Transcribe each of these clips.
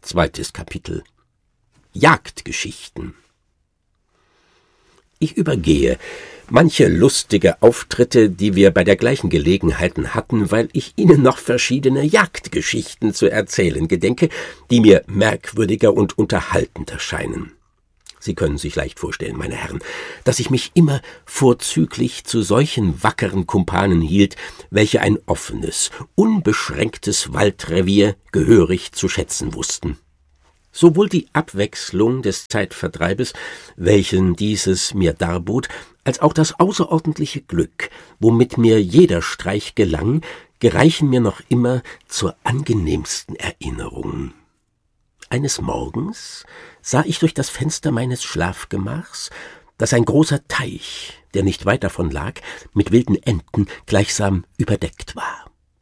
Zweites Kapitel. Jagdgeschichten. Ich übergehe manche lustige Auftritte, die wir bei der gleichen Gelegenheiten hatten, weil ich Ihnen noch verschiedene Jagdgeschichten zu erzählen gedenke, die mir merkwürdiger und unterhaltender scheinen. Sie können sich leicht vorstellen, meine Herren, dass ich mich immer vorzüglich zu solchen wackeren Kumpanen hielt, welche ein offenes, unbeschränktes Waldrevier gehörig zu schätzen wussten. Sowohl die Abwechslung des Zeitvertreibes, welchen dieses mir darbot, als auch das außerordentliche Glück, womit mir jeder Streich gelang, gereichen mir noch immer zur angenehmsten Erinnerung. Eines Morgens sah ich durch das Fenster meines Schlafgemachs, dass ein großer Teich, der nicht weit davon lag, mit wilden Enten gleichsam überdeckt war.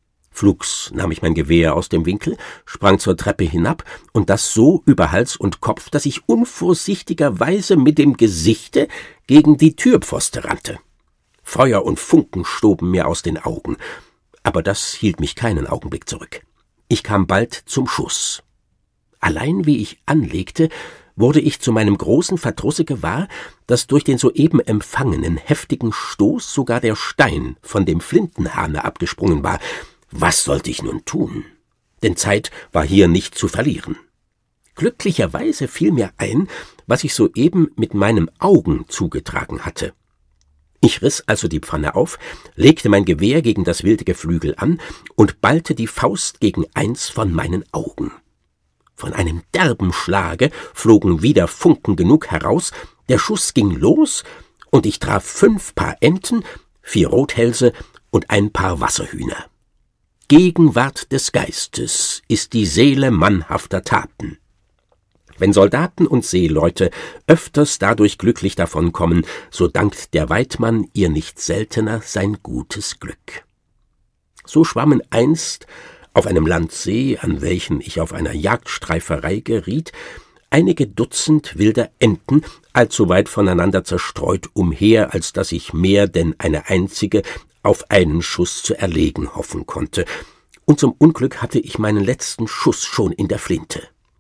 Flugs nahm ich mein Gewehr aus dem Winkel, sprang zur Treppe hinab, und das so über Hals und Kopf, dass ich unvorsichtigerweise mit dem Gesichte gegen die Türpfoste rannte. Feuer und Funken stoben mir aus den Augen, aber das hielt mich keinen Augenblick zurück. Ich kam bald zum Schuss. Allein wie ich anlegte, wurde ich zu meinem großen Verdrusse gewahr, dass durch den soeben empfangenen heftigen Stoß sogar der Stein von dem Flintenhahne abgesprungen war. Was sollte ich nun tun? Denn Zeit war hier nicht zu verlieren. Glücklicherweise fiel mir ein, was ich soeben mit meinen Augen zugetragen hatte. Ich riss also die Pfanne auf, legte mein Gewehr gegen das wilde Geflügel an und ballte die Faust gegen eins von meinen Augen. Von einem derben Schlage flogen wieder Funken genug heraus, der Schuss ging los, und ich traf 5 Paar Enten, 4 Rothälse und ein Paar Wasserhühner. Gegenwart des Geistes ist die Seele mannhafter Taten. Wenn Soldaten und Seeleute öfters dadurch glücklich davonkommen, so dankt der Weidmann ihr nicht seltener sein gutes Glück. So schwammen einst auf einem Landsee, an welchen ich auf einer Jagdstreiferei geriet, einige Dutzend wilder Enten, allzu weit voneinander zerstreut umher, als dass ich mehr denn eine einzige auf einen Schuss zu erlegen hoffen konnte, und zum Unglück hatte ich meinen letzten Schuss schon in der Flinte.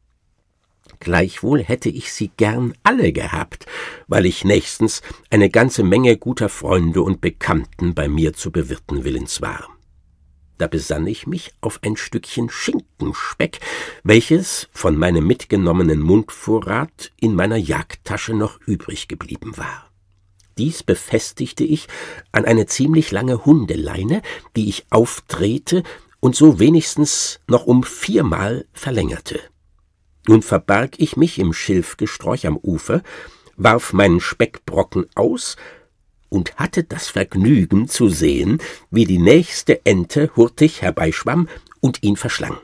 Gleichwohl hätte ich sie gern alle gehabt, weil ich nächstens eine ganze Menge guter Freunde und Bekannten bei mir zu bewirten willens war. Da besann ich mich auf ein Stückchen Schinkenspeck, welches von meinem mitgenommenen Mundvorrat in meiner Jagdtasche noch übrig geblieben war. Dies befestigte ich an eine ziemlich lange Hundeleine, die ich aufdrehte und so wenigstens noch um 4-mal verlängerte. Nun verbarg ich mich im Schilfgesträuch am Ufer, warf meinen Speckbrocken aus und hatte das Vergnügen zu sehen, wie die nächste Ente hurtig herbeischwamm und ihn verschlang.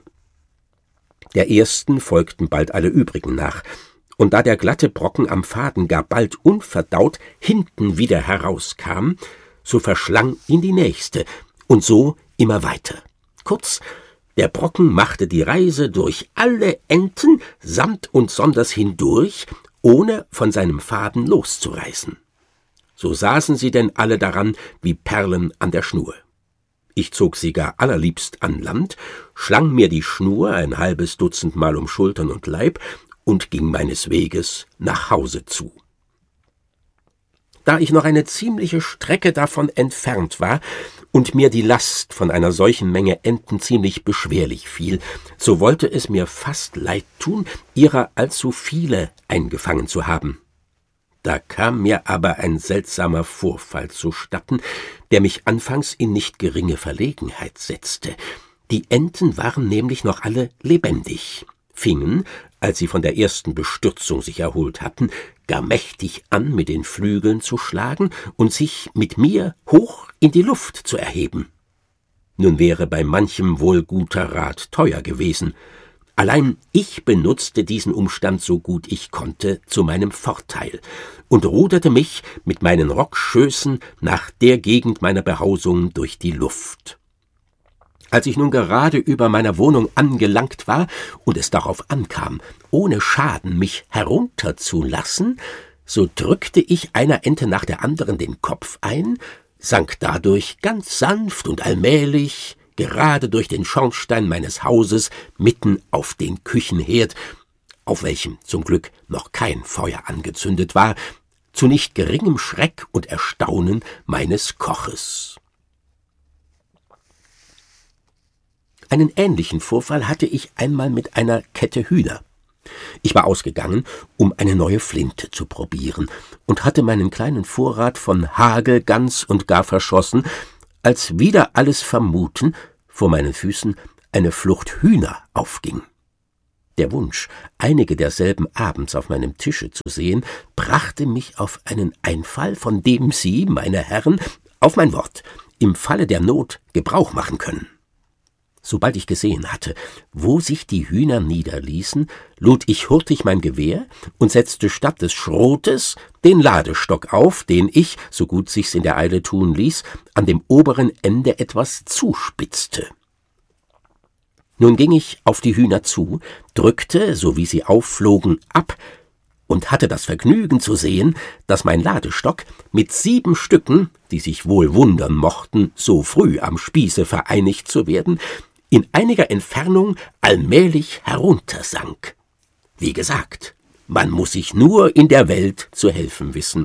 Der ersten folgten bald alle übrigen nach, und da der glatte Brocken am Faden gar bald unverdaut hinten wieder herauskam, so verschlang ihn die nächste, und so immer weiter. Kurz, der Brocken machte die Reise durch alle Enten samt und sonders hindurch, ohne von seinem Faden loszureißen. So saßen sie denn alle daran wie Perlen an der Schnur. Ich zog sie gar allerliebst an Land, schlang mir die Schnur ein halbes Dutzend Mal um Schultern und Leib und ging meines Weges nach Hause zu. Da ich noch eine ziemliche Strecke davon entfernt war und mir die Last von einer solchen Menge Enten ziemlich beschwerlich fiel, so wollte es mir fast leid tun, ihrer allzu viele eingefangen zu haben. Da kam mir aber ein seltsamer Vorfall zustatten, der mich anfangs in nicht geringe Verlegenheit setzte. Die Enten waren nämlich noch alle lebendig, fingen, als sie von der ersten Bestürzung sich erholt hatten, gar mächtig an, mit den Flügeln zu schlagen und sich mit mir hoch in die Luft zu erheben. Nun wäre bei manchem wohl guter Rat teuer gewesen. Allein ich benutzte diesen Umstand so gut ich konnte zu meinem Vorteil und ruderte mich mit meinen Rockschößen nach der Gegend meiner Behausung durch die Luft. Als ich nun gerade über meiner Wohnung angelangt war und es darauf ankam, ohne Schaden mich herunterzulassen, so drückte ich einer Ente nach der anderen den Kopf ein, sank dadurch ganz sanft und allmählich gerade durch den Schornstein meines Hauses mitten auf den Küchenherd, auf welchem zum Glück noch kein Feuer angezündet war, zu nicht geringem Schreck und Erstaunen meines Koches. Einen ähnlichen Vorfall hatte ich einmal mit einer Kette Hühner. Ich war ausgegangen, um eine neue Flinte zu probieren, und hatte meinen kleinen Vorrat von Hagel ganz und gar verschossen, als wider alles Vermuten vor meinen Füßen eine Flucht Hühner aufging. Der Wunsch, einige derselben abends auf meinem Tische zu sehen, brachte mich auf einen Einfall, von dem Sie, meine Herren, auf mein Wort, im Falle der Not Gebrauch machen können. Sobald ich gesehen hatte, wo sich die Hühner niederließen, lud ich hurtig mein Gewehr und setzte statt des Schrotes den Ladestock auf, den ich, so gut sich's in der Eile tun ließ, an dem oberen Ende etwas zuspitzte. Nun ging ich auf die Hühner zu, drückte, so wie sie aufflogen, ab und hatte das Vergnügen zu sehen, dass mein Ladestock mit 7 Stücken, die sich wohl wundern mochten, so früh am Spieße vereinigt zu werden, in einiger Entfernung allmählich heruntersank. Wie gesagt, man muß sich nur in der Welt zu helfen wissen.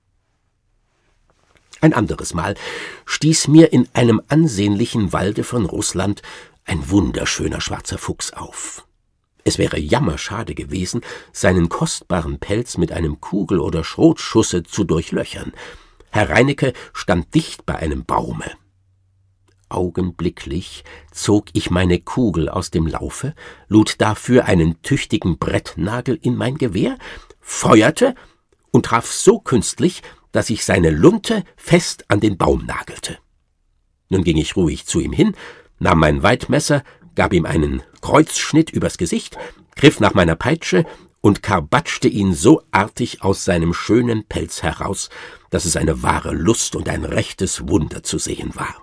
Ein anderes Mal stieß mir in einem ansehnlichen Walde von Russland ein wunderschöner schwarzer Fuchs auf. Es wäre jammerschade gewesen, seinen kostbaren Pelz mit einem Kugel- oder Schrotschusse zu durchlöchern. Herr Reinecke stand dicht bei einem Baume. Augenblicklich zog ich meine Kugel aus dem Laufe, lud dafür einen tüchtigen Brettnagel in mein Gewehr, feuerte und traf so künstlich, dass ich seine Lunte fest an den Baum nagelte. Nun ging ich ruhig zu ihm hin, nahm mein Weidmesser, gab ihm einen Kreuzschnitt übers Gesicht, griff nach meiner Peitsche und karbatschte ihn so artig aus seinem schönen Pelz heraus, dass es eine wahre Lust und ein rechtes Wunder zu sehen war.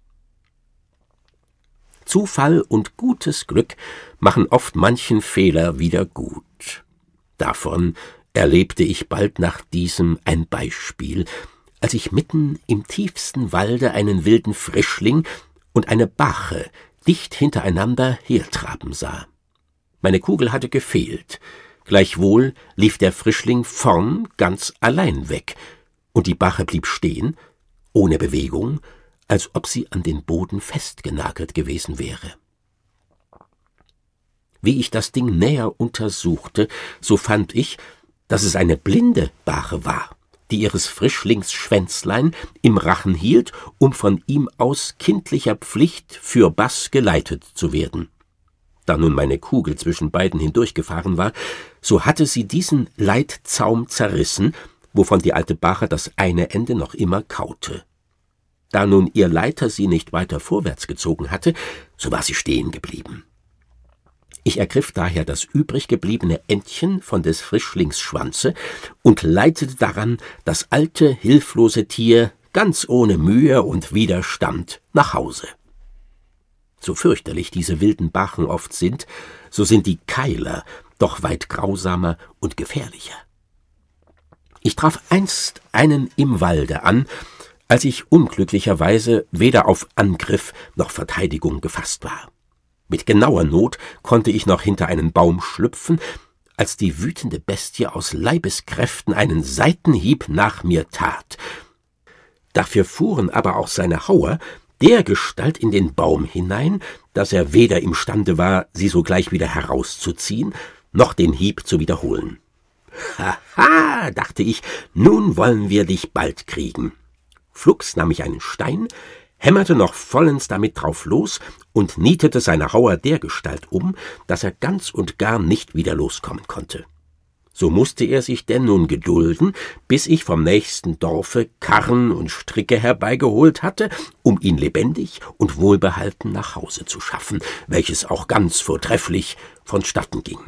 Zufall und gutes Glück machen oft manchen Fehler wieder gut. Davon erlebte ich bald nach diesem ein Beispiel, als ich mitten im tiefsten Walde einen wilden Frischling und eine Bache dicht hintereinander hertraben sah. Meine Kugel hatte gefehlt, gleichwohl lief der Frischling vorn ganz allein weg, und die Bache blieb stehen, ohne Bewegung, als ob sie an den Boden festgenagelt gewesen wäre. Wie ich das Ding näher untersuchte, so fand ich, dass es eine blinde Bache war, die ihres Frischlings Schwänzlein im Rachen hielt, um von ihm aus kindlicher Pflicht fürbaß geleitet zu werden. Da nun meine Kugel zwischen beiden hindurchgefahren war, so hatte sie diesen Leitzaum zerrissen, wovon die alte Bache das eine Ende noch immer kaute. Da nun ihr Leiter sie nicht weiter vorwärts gezogen hatte, so war sie stehen geblieben. Ich ergriff daher das übrig gebliebene Endchen von des Frischlings Schwanze und leitete daran das alte, hilflose Tier ganz ohne Mühe und Widerstand nach Hause. So fürchterlich diese wilden Bachen oft sind, so sind die Keiler doch weit grausamer und gefährlicher. Ich traf einst einen im Walde an, als ich unglücklicherweise weder auf Angriff noch Verteidigung gefasst war. Mit genauer Not konnte ich noch hinter einen Baum schlüpfen, als die wütende Bestie aus Leibeskräften einen Seitenhieb nach mir tat. Dafür fuhren aber auch seine Hauer dergestalt in den Baum hinein, dass er weder imstande war, sie sogleich wieder herauszuziehen, noch den Hieb zu wiederholen. »Haha«, dachte ich, »nun wollen wir dich bald kriegen.« Flugs nahm ich einen Stein, hämmerte noch vollends damit drauf los und nietete seine Hauer dergestalt um, dass er ganz und gar nicht wieder loskommen konnte. So mußte er sich denn nun gedulden, bis ich vom nächsten Dorfe Karren und Stricke herbeigeholt hatte, um ihn lebendig und wohlbehalten nach Hause zu schaffen, welches auch ganz vortrefflich vonstatten ging.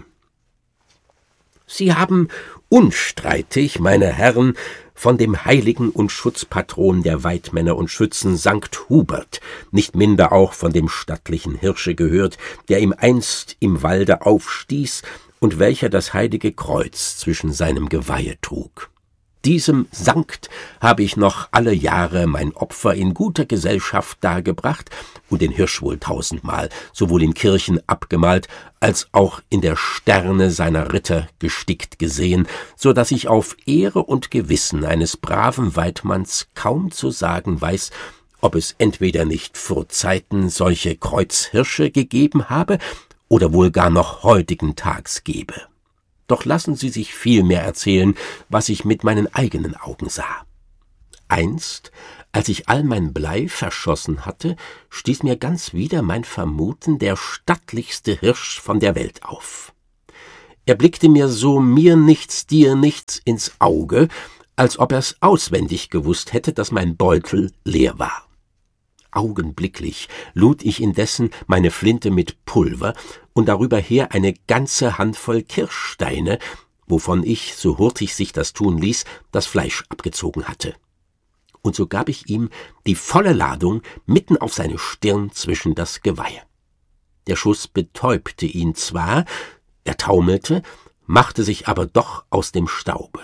Sie haben unstreitig, meine Herren, von dem Heiligen und Schutzpatron der Weidmänner und Schützen Sankt Hubert, nicht minder auch von dem stattlichen Hirsche gehört, der ihm einst im Walde aufstieß und welcher das heilige Kreuz zwischen seinem Geweihe trug. diesem Sankt habe ich noch alle Jahre mein Opfer in guter Gesellschaft dargebracht und den Hirsch wohl 1000-mal, sowohl in Kirchen abgemalt, als auch in der Sterne seiner Ritter gestickt gesehen, so daß ich auf Ehre und Gewissen eines braven Weidmanns kaum zu sagen weiß, ob es entweder nicht vor Zeiten solche Kreuzhirsche gegeben habe oder wohl gar noch heutigen Tags gebe. Doch lassen Sie sich vielmehr erzählen, was ich mit meinen eigenen Augen sah. Einst, als ich all mein Blei verschossen hatte, stieß mir ganz wieder mein Vermuten der stattlichste Hirsch von der Welt auf. Er blickte mir so mir nichts, dir nichts ins Auge, als ob er's auswendig gewusst hätte, dass mein Beutel leer war. Augenblicklich lud ich indessen meine Flinte mit Pulver und darüber her eine ganze Handvoll Kirschsteine, wovon ich, so hurtig sich das tun ließ, das Fleisch abgezogen hatte. Und so gab ich ihm die volle Ladung mitten auf seine Stirn zwischen das Geweih. Der Schuss betäubte ihn zwar, er taumelte, machte sich aber doch aus dem Staube.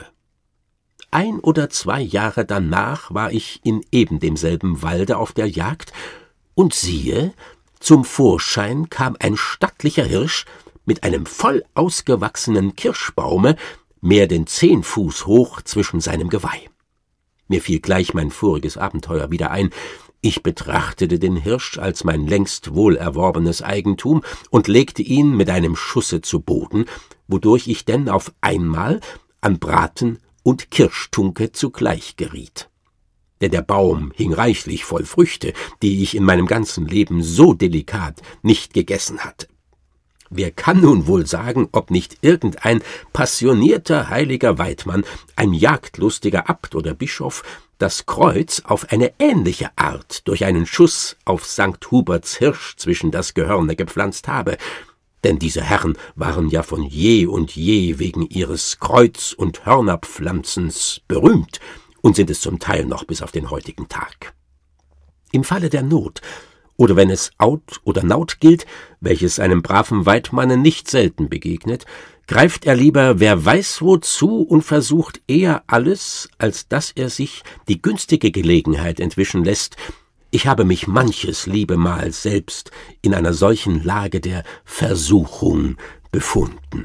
1 oder 2 Jahre danach war ich in eben demselben Walde auf der Jagd, und siehe, zum Vorschein kam ein stattlicher Hirsch mit einem voll ausgewachsenen Kirschbaume, mehr denn 10 Fuß hoch zwischen seinem Geweih. Mir fiel gleich mein voriges Abenteuer wieder ein. Ich betrachtete den Hirsch als mein längst wohlerworbenes Eigentum und legte ihn mit einem Schusse zu Boden, wodurch ich denn auf einmal an Braten und Kirschtunke zugleich geriet. Denn der Baum hing reichlich voll Früchte, die ich in meinem ganzen Leben so delikat nicht gegessen hatte. Wer kann nun wohl sagen, ob nicht irgendein passionierter heiliger Weidmann, ein jagdlustiger Abt oder Bischof, das Kreuz auf eine ähnliche Art durch einen Schuss auf St. Huberts Hirsch zwischen das Gehörne gepflanzt habe, denn diese Herren waren ja von je und je wegen ihres Kreuz- und Hörnerpflanzens berühmt und sind es zum Teil noch bis auf den heutigen Tag. Im Falle der Not, oder wenn es Out oder Naut gilt, welches einem braven Weidmanne nicht selten begegnet, greift er lieber wer weiß wozu und versucht eher alles, als dass er sich die günstige Gelegenheit entwischen lässt. Ich habe mich manches liebe Mal selbst in einer solchen Lage der Versuchung befunden.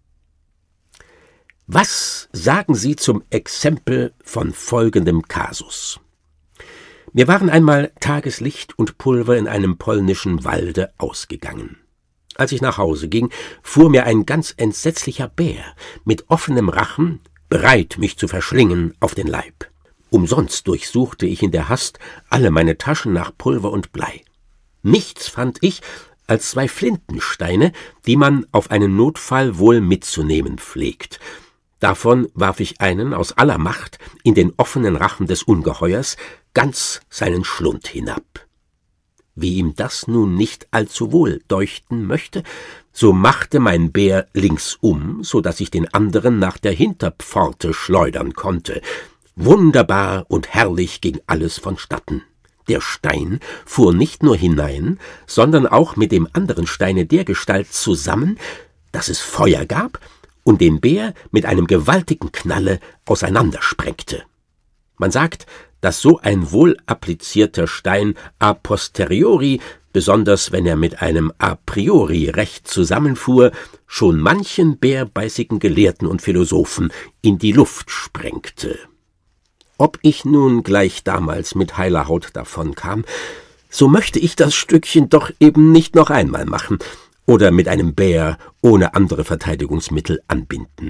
Was sagen Sie zum Exempel von folgendem Kasus? Mir waren einmal Tageslicht und Pulver in einem polnischen Walde ausgegangen. Als ich nach Hause ging, fuhr mir ein ganz entsetzlicher Bär mit offenem Rachen, bereit, mich zu verschlingen, auf den Leib. Umsonst durchsuchte ich in der Hast alle meine Taschen nach Pulver und Blei. Nichts fand ich als 2 Flintensteine, die man auf einen Notfall wohl mitzunehmen pflegt. Davon warf ich einen aus aller Macht in den offenen Rachen des Ungeheuers, ganz seinen Schlund hinab. Wie ihm das nun nicht allzu wohl deuchten möchte, so machte mein Bär linksum, so daß ich den anderen nach der Hinterpforte schleudern konnte. Wunderbar und herrlich ging alles vonstatten. Der Stein fuhr nicht nur hinein, sondern auch mit dem anderen Steine dergestalt zusammen, dass es Feuer gab und den Bär mit einem gewaltigen Knalle auseinandersprengte. Man sagt, dass so ein wohl applizierter Stein a posteriori, besonders wenn er mit einem a priori recht zusammenfuhr, schon manchen bärbeißigen Gelehrten und Philosophen in die Luft sprengte. Ob ich nun gleich damals mit heiler Haut davonkam, so möchte ich das Stückchen doch eben nicht noch einmal machen oder mit einem Bär ohne andere Verteidigungsmittel anbinden.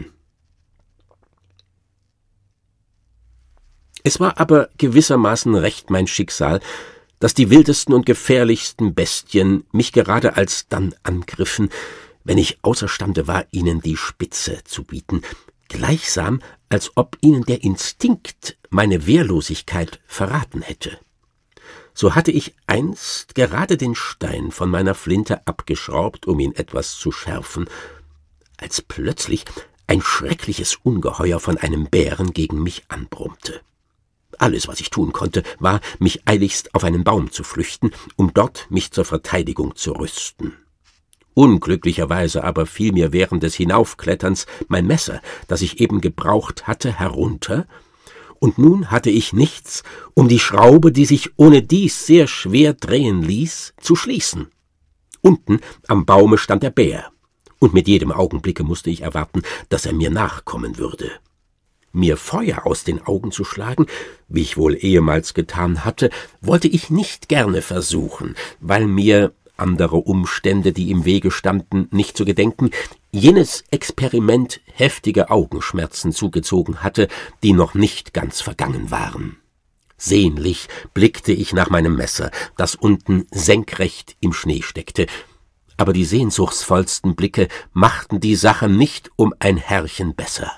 Es war aber gewissermaßen recht mein Schicksal, dass die wildesten und gefährlichsten Bestien mich gerade alsdann angriffen, wenn ich außerstande war, ihnen die Spitze zu bieten, gleichsam als ob ihnen der Instinkt meine Wehrlosigkeit verraten hätte. So hatte ich einst gerade den Stein von meiner Flinte abgeschraubt, um ihn etwas zu schärfen, als plötzlich ein schreckliches Ungeheuer von einem Bären gegen mich anbrummte. Alles, was ich tun konnte, war, mich eiligst auf einen Baum zu flüchten, um dort mich zur Verteidigung zu rüsten. Unglücklicherweise aber fiel mir während des Hinaufkletterns mein Messer, das ich eben gebraucht hatte, herunter, und nun hatte ich nichts, um die Schraube, die sich ohne dies sehr schwer drehen ließ, zu schließen. Unten am Baume stand der Bär, und mit jedem Augenblicke musste ich erwarten, dass er mir nachkommen würde. Mir Feuer aus den Augen zu schlagen, wie ich wohl ehemals getan hatte, wollte ich nicht gerne versuchen, weil mir, andere Umstände, die im Wege standen, nicht zu gedenken, jenes Experiment heftige Augenschmerzen zugezogen hatte, die noch nicht ganz vergangen waren. Sehnlich blickte ich nach meinem Messer, das unten senkrecht im Schnee steckte, aber die sehnsuchtsvollsten Blicke machten die Sache nicht um ein Härchen besser.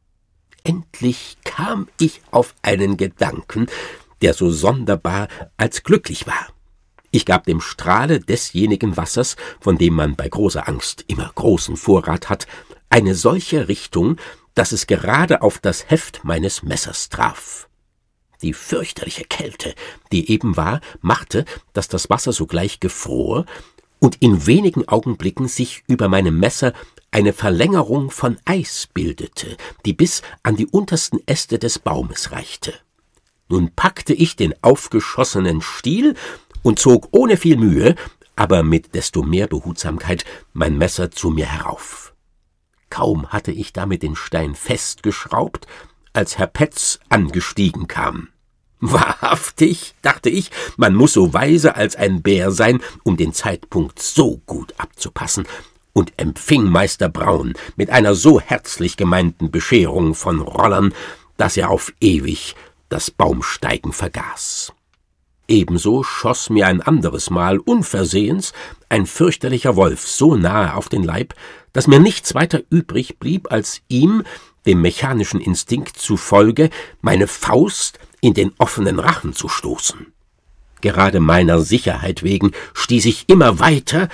Endlich kam ich auf einen Gedanken, der so sonderbar als glücklich war. Ich gab dem Strahle desjenigen Wassers, von dem man bei großer Angst immer großen Vorrat hat, eine solche Richtung, dass es gerade auf das Heft meines Messers traf. Die fürchterliche Kälte, die eben war, machte, dass das Wasser sogleich gefror und in wenigen Augenblicken sich über meinem Messer eine Verlängerung von Eis bildete, die bis an die untersten Äste des Baumes reichte. Nun packte ich den aufgeschossenen Stiel und zog ohne viel Mühe, aber mit desto mehr Behutsamkeit, mein Messer zu mir herauf. Kaum hatte ich damit den Stein festgeschraubt, als Herr Pätz angestiegen kam. Wahrhaftig, dachte ich, man muß so weise als ein Bär sein, um den Zeitpunkt so gut abzupassen, und empfing Meister Braun mit einer so herzlich gemeinten Bescherung von Rollern, dass er auf ewig das Baumsteigen vergaß. Ebenso schoss mir ein anderes Mal unversehens ein fürchterlicher Wolf so nahe auf den Leib, dass mir nichts weiter übrig blieb, als ihm, dem mechanischen Instinkt zufolge, meine Faust in den offenen Rachen zu stoßen. Gerade meiner Sicherheit wegen stieß ich immer weiter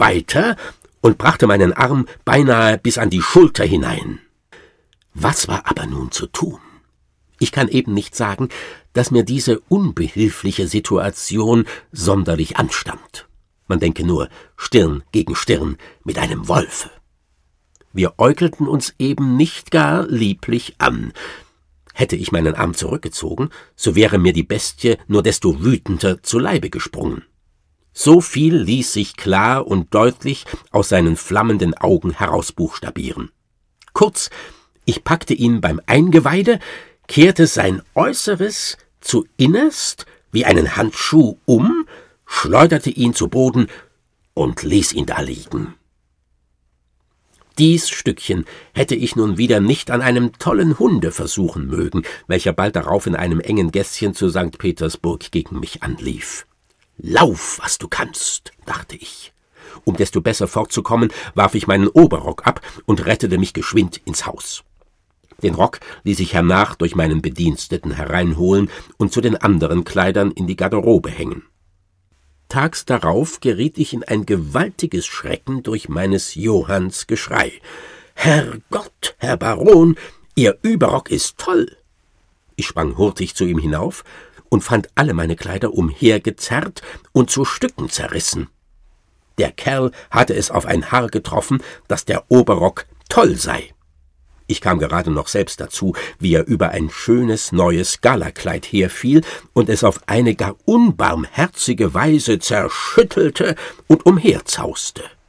und brachte meinen Arm beinahe bis an die Schulter hinein. Was war aber nun zu tun? Ich kann eben nicht sagen, dass mir diese unbehilfliche Situation sonderlich anstand. Man denke nur, Stirn gegen Stirn mit einem Wolfe. Wir äugelten uns eben nicht gar lieblich an. Hätte ich meinen Arm zurückgezogen, so wäre mir die Bestie nur desto wütender zu Leibe gesprungen. So viel ließ sich klar und deutlich aus seinen flammenden Augen herausbuchstabieren. Kurz, ich packte ihn beim Eingeweide, kehrte sein Äußeres zu innerst wie einen Handschuh um, schleuderte ihn zu Boden und ließ ihn da liegen. Dies Stückchen hätte ich nun wieder nicht an einem tollen Hunde versuchen mögen, welcher bald darauf in einem engen Gässchen zu St. Petersburg gegen mich anlief. »Lauf, was du kannst«, dachte ich. Um desto besser fortzukommen, warf ich meinen Oberrock ab und rettete mich geschwind ins Haus. Den Rock ließ ich hernach durch meinen Bediensteten hereinholen und zu den anderen Kleidern in die Garderobe hängen. Tags darauf geriet ich in ein gewaltiges Schrecken durch meines Johanns Geschrei. »Herrgott, Herr Baron, Ihr Überrock ist toll!« Ich sprang hurtig zu ihm hinauf und fand alle meine Kleider umhergezerrt und zu Stücken zerrissen. Der Kerl hatte es auf ein Haar getroffen, dass der Oberrock toll sei. Ich kam gerade noch selbst dazu, wie er über ein schönes neues Galakleid herfiel und es auf eine gar unbarmherzige Weise zerschüttelte und umherzauste.